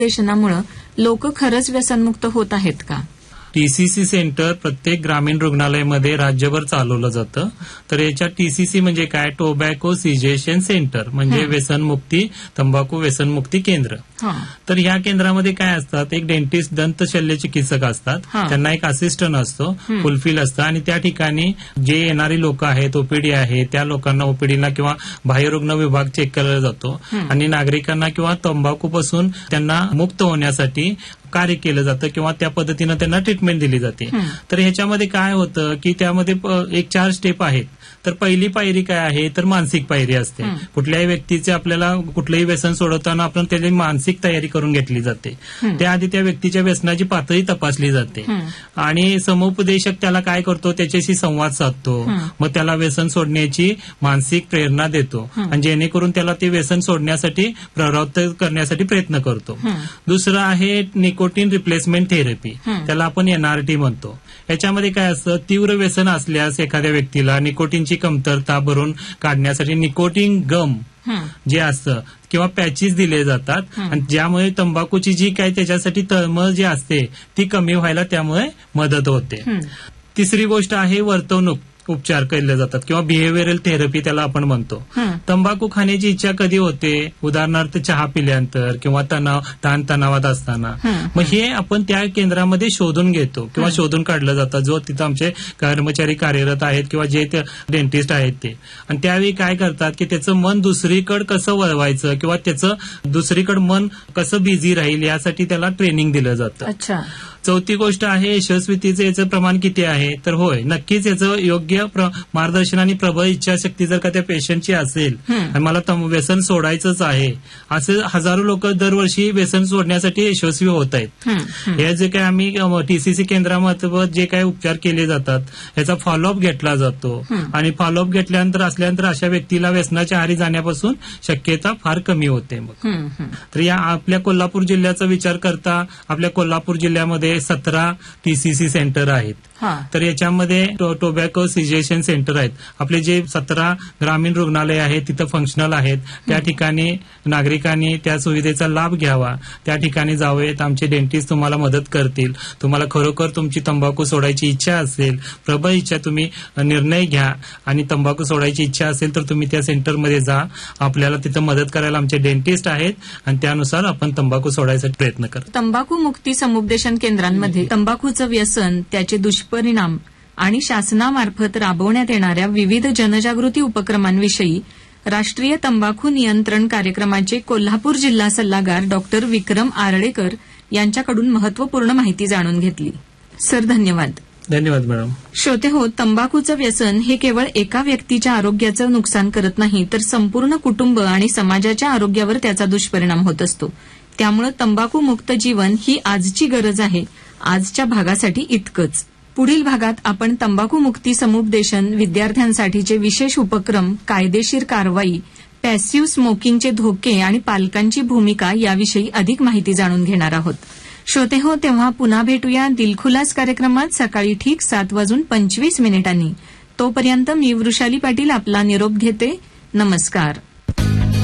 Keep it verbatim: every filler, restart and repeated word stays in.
समुपदेशनामुळे लोक खरंच व्यसनमुक्त होत आहेत का? टीसीसी सेंटर प्रत्येक ग्रामीण रुग्णालयामध्ये राज्यभर चालवलं जातं. तर याच्या टीसीसी म्हणजे काय, टोबॅको सिजेशन सेंटर म्हणजे व्यसनमुक्ती तंबाखू व्यसनमुक्ती केंद्र. तर ह्या केंद्रामध्ये काय असतात, एक डेंटिस्ट दंत शल्य चिकित्सक असतात, त्यांना एक असिस्टंट असतो, फुलफिल असतं आणि त्या ठिकाणी जे येणारी लोक आहेत ओपीडी आहे त्या लोकांना ओपीडीला किंवा बाह्यरुग्ण विभाग चेक केला जातो आणि नागरिकांना किंवा तंबाखूपासून त्यांना मुक्त होण्यासाठी कार्य केलं जातं किंवा त्या पद्धतीनं त्यांना ट्रीटमेंट दिली जाते. तर ह्याच्यामध्ये काय होतं की त्यामध्ये एक चार स्टेप आहेत. तर पहिली पायरी काय आहे, तर मानसिक पायरी असते. कुठल्याही व्यक्तीचे आपल्याला कुठलंही व्यसन सोडवताना आपण त्याची मानसिक तयारी करून घेतली जाते. त्याआधी त्या व्यक्तीच्या व्यसनाची पातळी तपासली जाते आणि समुपदेशक त्याला काय करतो, त्याच्याशी संवाद साधतो, मग त्याला व्यसन सोडण्याची मानसिक प्रेरणा देतो आणि जेणेकरून त्याला ते व्यसन सोडण्यासाठी प्रवृत्त करण्यासाठी प्रयत्न करतो. दुसरं आहे निकोटीन रिप्लेसमेंट थेरपी, त्याला आपण एनआरटी म्हणतो. याच्यामध्ये काय असतं, तीव्र व्यसन असल्यास एखाद्या व्यक्तीला निकोटीनची कमतरता भरून काढण्यासाठी निकोटीन गम जे असतं किंवा पॅचेस दिले जातात आणि ज्यामुळे तंबाखूची जी काय त्याच्यासाठी तळमळ जी असते ती कमी व्हायला त्यामुळे मदत होते. तिसरी गोष्ट आहे वर्तवणूक उपचार केले जातात किंवा बिहेव्हिअरल थेरपी त्याला आपण म्हणतो. तंबाखू खाण्याची इच्छा कधी होते, उदाहरणार्थ चहा पिल्यानंतर किंवा तणाव ताण तणावात असताना. मग हे आपण त्या केंद्रामध्ये शोधून घेतो किंवा शोधून काढलं जातं, जो तिथं आमचे कर्मचारी कार्यरत आहेत किंवा जे डेंटिस्ट आहेत ते. आणि त्यावेळी काय करतात की त्याचं मन दुसरीकडे कसं वळवायचं किंवा त्याचं दुसरीकडे मन कसं बिझी राहील यासाठी त्याला ट्रेनिंग दिलं जातं. चौथी गोष्ट आहे यशस्वीतेचं याचं प्रमाण किती आहे, तर होय नक्कीच याचं योग्य मार्गदर्शन आणि प्रबळ इच्छाशक्ती जर का त्या पेशंटची असेल आणि मला व्यसन सोडायचंच आहे, असे हजारो लोक दरवर्षी व्यसन सोडण्यासाठी यशस्वी होत आहेत. हे जे काय आम्ही टीसीसी केंद्रामार्फत जे काही उपचार केले जातात याचा फॉलोअप घेतला जातो आणि फॉलोअप घेतल्यानंतर असल्यानंतर अशा व्यक्तीला व्यसनाच्या आहारी जाण्यापासून शक्यता फार कमी होते. मग तर या आपल्या कोल्हापूर जिल्ह्याचा विचार करता आपल्या कोल्हापूर जिल्ह्यामध्ये सतरा टीसीसी सेंटर आहेत. तर याच्यामध्ये टोबॅको सिजेशन सेंटर आहेत. आपले जे सतरा ग्रामीण रुग्णालय आहेत तिथं फंक्शनल आहेत. त्या ठिकाणी नागरिकांनी त्या सुविधेचा लाभ घ्यावा, त्या ठिकाणी जावेत. आमचे डेंटिस्ट तुम्हाला मदत करतील. तुम्हाला खरोखर तुमची तंबाखू सोडायची इच्छा असेल, प्रबळ इच्छा, तुम्ही निर्णय घ्या आणि तंबाखू सोडायची इच्छा असेल तर तुम्ही त्या सेंटरमध्ये जा. आपल्याला तिथं मदत करायला आमचे डेंटिस्ट आहेत आणि त्यानुसार आपण तंबाखू सोडायसाठी प्रयत्न करतो. तंबाखू मुक्ती समुपदेशन केंद्रांमध्ये तंबाखूचं व्यसन, त्याचे दुष्परिणाम आणि शासनामार्फत राबवण्यात येणाऱ्या विविध जनजागृती उपक्रमांविषयी राष्ट्रीय तंबाखू नियंत्रण कार्यक्रमाचे कोल्हापूर जिल्हा सल्लागार डॉक्टर विक्रम आरळेकर यांच्याकडून महत्वपूर्ण माहिती जाणून घेतली. सर धन्यवाद. धन्यवाद मॅडम. श्रोते हो, तंबाखूचं व्यसन हे केवळ एका व्यक्तीच्या आरोग्याचं नुकसान करत नाही, तर संपूर्ण कुटुंब आणि समाजाच्या आरोग्यावर त्याचा दुष्परिणाम होत असतो. त्यामुळे तंबाखू मुक्त जीवन ही आजची गरज आहे. आजच्या भागासाठी इतकंच. पुढील भागात आपण तंबाखू मुक्ती समुपदेशन, विद्यार्थ्यांसाठीचे विशेष उपक्रम, कायदेशीर कारवाई, पॅसिव्ह स्मोकिंगचे धोके आणि पालकांची भूमिका याविषयी अधिक माहिती जाणून घेणार आहोत. श्रोते हो, तेव्हा पुन्हा भेटूया दिलखुलास कार्यक्रमात सकाळी ठीक सात वाजून पंचवीस मिनिटांनी. तोपर्यंत मी वृषाली पाटील आपला निरोप घेते. नमस्कार.